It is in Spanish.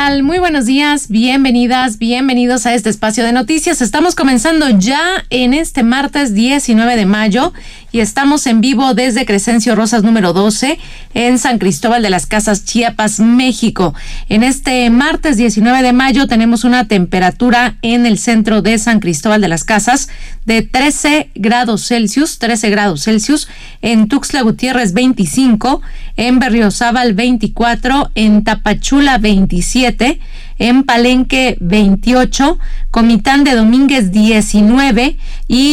tal? Muy buenos días, bienvenidas, bienvenidos a este espacio de noticias. Estamos comenzando ya en este martes 19 de mayo y estamos en vivo desde Crescencio Rosas número 12 en San Cristóbal de las Casas, Chiapas, México. En este martes 19 de mayo tenemos una temperatura en el centro de San Cristóbal de las Casas de 13 grados Celsius, en Tuxtla Gutiérrez 25, en Berriozábal 24, en Tapachula 27, en Palenque 28, Comitán de Domínguez 19 y